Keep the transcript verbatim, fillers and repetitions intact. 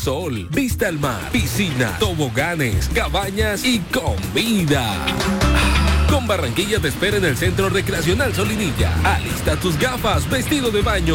sol, vista al mar, piscina, toboganes, cabañas y comida. Con Barranquilla te espera en el Centro Recreacional Solinilla. Alista tus gafas, vestido de baño